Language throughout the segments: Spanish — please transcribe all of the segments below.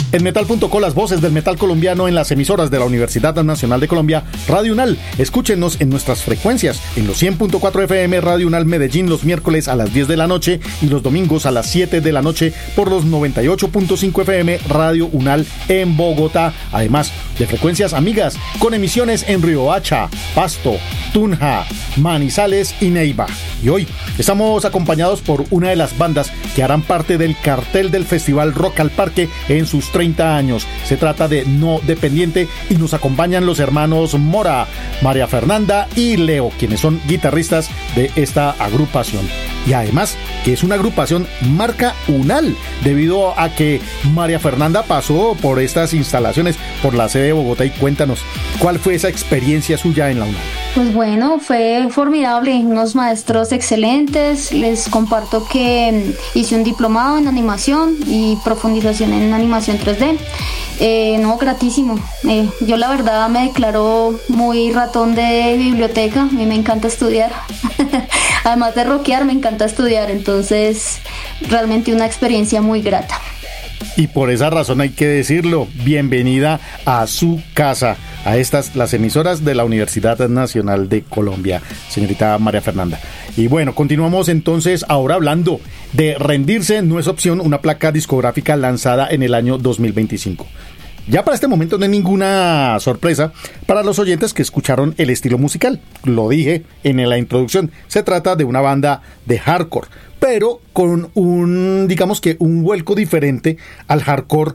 En Metal.co, las voces del metal colombiano en las emisoras de la Universidad Nacional de Colombia, Radio UNAL. Escúchenos en nuestras frecuencias, en los 100.4 FM Radio UNAL Medellín los miércoles a las 10 de la noche y los domingos a las 7 de la noche por los 98.5 FM Radio UNAL en Bogotá. Además de frecuencias amigas con emisiones en Riohacha, Pasto, Tunja, Manizales y Neiva. Y hoy estamos acompañados por una de las bandas que harán parte del cartel del Festival Rock al Parque en sus 30 años. Se trata de No Dependiente y nos acompañan los hermanos Mora, María Fernanda y Leo, quienes son guitarristas de esta agrupación. Y además que es una agrupación marca UNAL, debido a que María Fernanda pasó por estas instalaciones, por la sede de Bogotá. Y cuéntanos, ¿cuál fue esa experiencia suya en la UNAL? Pues bueno, fue formidable, unos maestros excelentes. Les comparto que hice un diplomado en animación y profundización en animación 3D. No, gratísimo. Yo la verdad me declaro muy ratón de biblioteca, a mí me encanta estudiar. Además de rockear, me encanta estudiar, entonces realmente una experiencia muy grata. Y por esa razón hay que decirlo, bienvenida a su casa, a estas, las emisoras de la Universidad Nacional de Colombia, señorita María Fernanda. Y bueno, continuamos entonces ahora hablando de Rendirse no es opción, una placa discográfica lanzada en el año 2025. Ya para este momento no hay ninguna sorpresa para los oyentes que escucharon el estilo musical. Lo dije en la introducción, se trata de una banda de hardcore, pero con un vuelco diferente al hardcore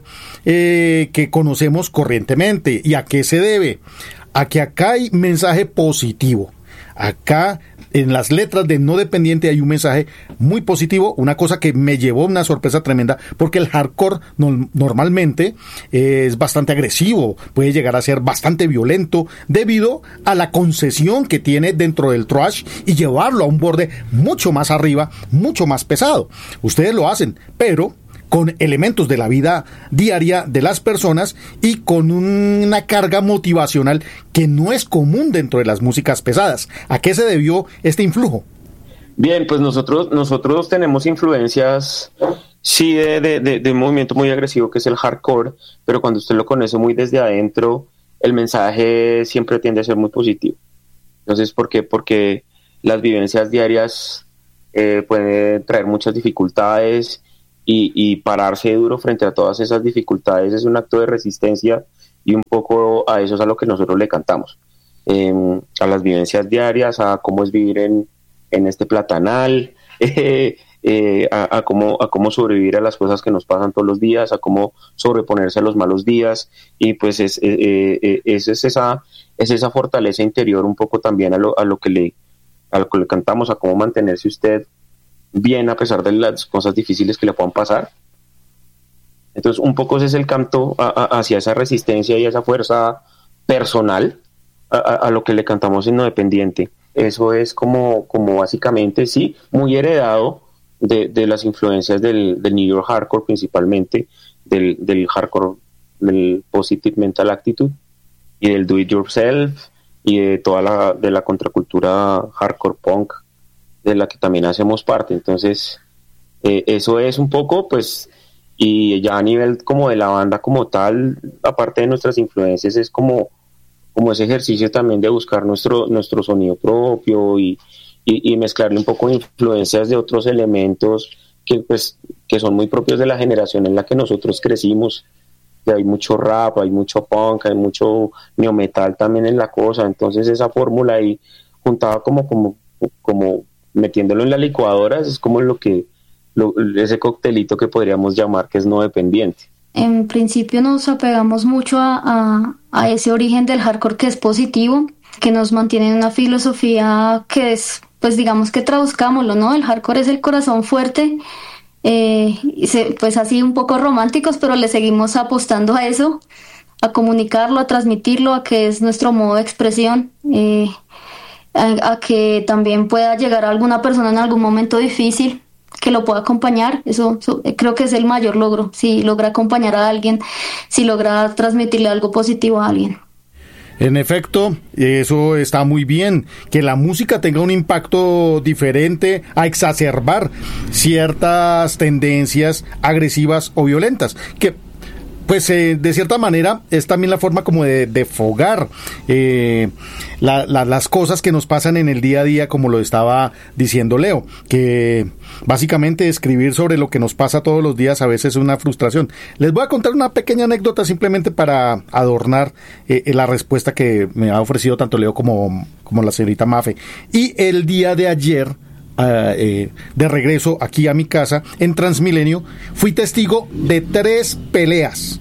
que conocemos corrientemente. ¿Y a qué se debe? A que acá hay mensaje positivo. Acá en las letras de No Dependiente hay un mensaje muy positivo, una cosa que me llevó una sorpresa tremenda, porque el hardcore normalmente es bastante agresivo, puede llegar a ser bastante violento debido a la concesión que tiene dentro del thrash y llevarlo a un borde mucho más arriba, mucho más pesado. Ustedes lo hacen, pero con elementos de la vida diaria de las personas y con una carga motivacional que no es común dentro de las músicas pesadas. ¿A qué se debió este influjo? Bien, pues nosotros tenemos influencias, sí, de un movimiento muy agresivo que es el hardcore, pero cuando usted lo conoce muy desde adentro, el mensaje siempre tiende a ser muy positivo. Entonces, ¿por qué? Porque las vivencias diarias pueden traer muchas dificultades, y pararse duro frente a todas esas dificultades es un acto de resistencia, y un poco a eso es a lo que nosotros le cantamos, a las vivencias diarias, a cómo es vivir en este platanal, a cómo sobrevivir a las cosas que nos pasan todos los días, a cómo sobreponerse a los malos días, y pues es esa fortaleza interior un poco también a lo que le cantamos, a cómo mantenerse usted bien a pesar de las cosas difíciles que le puedan pasar. Entonces un poco ese es el canto hacia esa resistencia y esa fuerza personal a lo que le cantamos en No Dependiente. Eso es como básicamente, sí, muy heredado de las influencias del New York Hardcore, principalmente del hardcore, del Positive Mental Attitude y del Do It Yourself y de toda la contracultura hardcore punk de la que también hacemos parte. Entonces eso es un poco, pues, y ya a nivel como de la banda como tal, aparte de nuestras influencias, es como ese ejercicio también de buscar nuestro sonido propio y mezclarle un poco de influencias de otros elementos que son muy propios de la generación en la que nosotros crecimos, que hay mucho rap, hay mucho punk, hay mucho neometal también en la cosa. Entonces esa fórmula ahí juntada como metiéndolo en la licuadora, es como ese coctelito que podríamos llamar que es No Dependiente. En principio nos apegamos mucho a ese origen del hardcore que es positivo, que nos mantiene en una filosofía que es, pues digamos que traduzcámoslo, ¿no? El hardcore es el corazón fuerte, pues así un poco románticos, pero le seguimos apostando a eso, a comunicarlo, a transmitirlo, a que es nuestro modo de expresión, a que también pueda llegar a alguna persona en algún momento difícil, que lo pueda acompañar. Eso creo que es el mayor logro, si logra acompañar a alguien, si logra transmitirle algo positivo a alguien. En efecto, eso está muy bien, que la música tenga un impacto diferente a exacerbar ciertas tendencias agresivas o violentas, que pues de cierta manera es también la forma como de fogar las cosas que nos pasan en el día a día, como lo estaba diciendo Leo, que básicamente escribir sobre lo que nos pasa todos los días a veces es una frustración. Les voy a contar una pequeña anécdota simplemente para adornar la respuesta que me ha ofrecido tanto Leo como la señorita Mafe. Y el día de ayer, de regreso aquí a mi casa en Transmilenio, fui testigo de tres peleas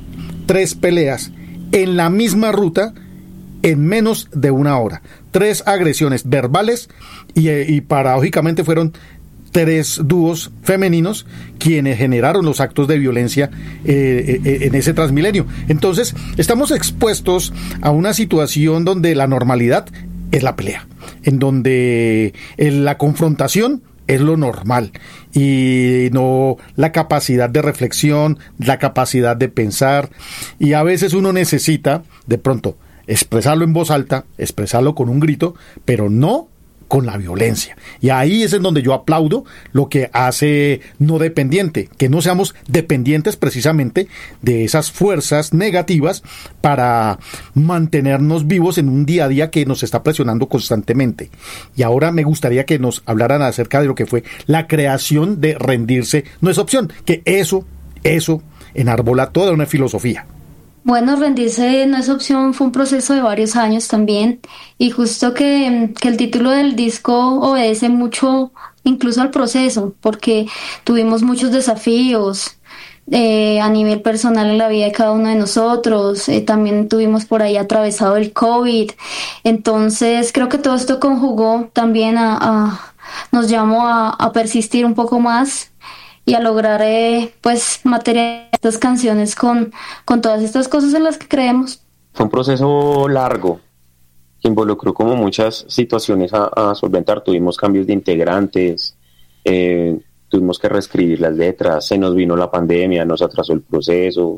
en la misma ruta en menos de una hora. 3 agresiones verbales y paradójicamente fueron 3 dúos femeninos quienes generaron los actos de violencia en ese Transmilenio. Entonces estamos expuestos a una situación donde la normalidad es la pelea, en donde la confrontación es lo normal y no la capacidad de reflexión, la capacidad de pensar, y a veces uno necesita de pronto expresarlo en voz alta, expresarlo con un grito, pero no con la violencia. Y ahí es en donde yo aplaudo lo que hace No Dependiente, que no seamos dependientes precisamente de esas fuerzas negativas para mantenernos vivos en un día a día que nos está presionando constantemente. Y ahora me gustaría que nos hablaran acerca de lo que fue la creación de Rendirse No Es Opción, que eso enarbola toda una filosofía. Bueno, Rendirse No Es Opción fue un proceso de varios años también, y justo que el título del disco obedece mucho incluso al proceso, porque tuvimos muchos desafíos a nivel personal en la vida de cada uno de nosotros. También tuvimos por ahí atravesado el COVID, entonces creo que todo esto conjugó también nos llamó a persistir un poco más y a lograr pues materializar estas canciones con todas estas cosas en las que creemos. Fue un proceso largo que involucró como muchas situaciones a solventar. Tuvimos cambios de integrantes, tuvimos que reescribir las letras, se nos vino la pandemia, nos atrasó el proceso,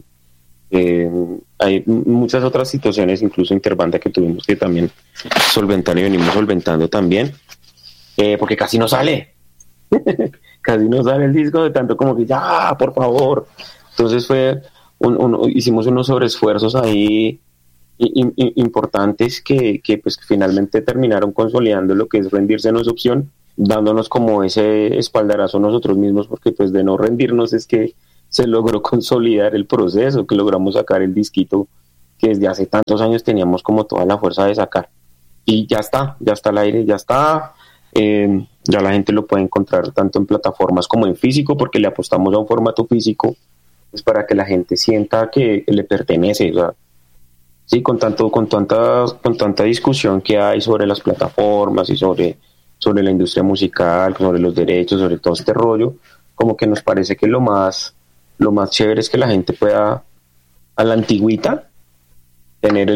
hay muchas otras situaciones, incluso interbanda, que tuvimos que también solventar y venimos solventando también, porque casi no sale. Casi no sale el disco, de tanto como que ya, por favor. Entonces hicimos unos sobreesfuerzos ahí importantes que pues finalmente terminaron consolidando lo que es Rendirse No Es Opción, dándonos como ese espaldarazo nosotros mismos, porque pues de no rendirnos es que se logró consolidar el proceso, que logramos sacar el disquito que desde hace tantos años teníamos como toda la fuerza de sacar. Y ya está al aire, ya está. Ya la gente lo puede encontrar tanto en plataformas como en físico, porque le apostamos a un formato físico pues para que la gente sienta que le pertenece. O sea, sí, con tanta discusión que hay sobre las plataformas y sobre la industria musical, sobre los derechos, sobre todo este rollo, como que nos parece que lo más chévere es que la gente pueda, a la antigüita, tener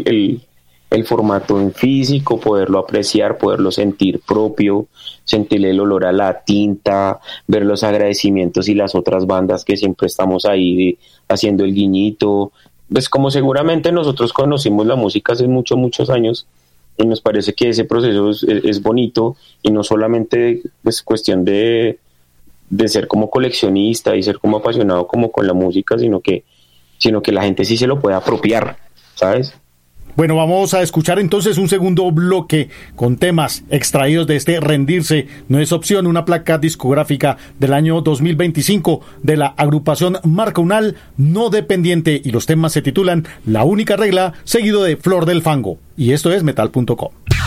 el formato en físico, poderlo apreciar, poderlo sentir propio, sentir el olor a la tinta, ver los agradecimientos y las otras bandas que siempre estamos ahí haciendo el guiñito. Pues como seguramente nosotros conocimos la música hace muchos años, y nos parece que ese proceso es bonito, y no solamente pues cuestión de ser como coleccionista y ser como apasionado como con la música, sino que la gente sí se lo puede apropiar, ¿sabes? Bueno, vamos a escuchar entonces un segundo bloque con temas extraídos de este Rendirse No Es Opción, una placa discográfica del año 2025 de la agrupación Marca Unal, No Dependiente, y los temas se titulan La Única Regla, seguido de Flor del Fango. Y esto es Metal.com.